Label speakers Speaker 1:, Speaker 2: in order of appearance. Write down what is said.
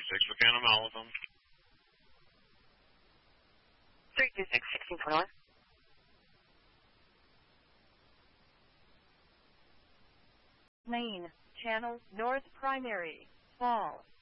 Speaker 1: what can of all of them?
Speaker 2: 326-1621.
Speaker 3: Main, channel, north primary, fall.